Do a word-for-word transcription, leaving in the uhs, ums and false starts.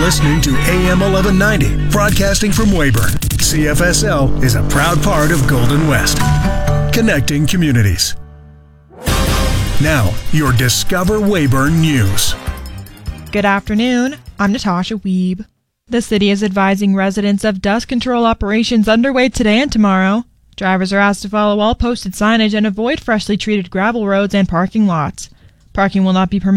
listening to A M eleven ninety, broadcasting from Weyburn. C F S L is a proud part of Golden West, connecting communities. Now, your Discover Weyburn News. Good afternoon. I'm Natasha Wiebe. The city is advising residents of dust control operations underway today and tomorrow. Drivers are asked to follow all posted signage and avoid freshly treated gravel roads and parking lots. Parking will not be permitted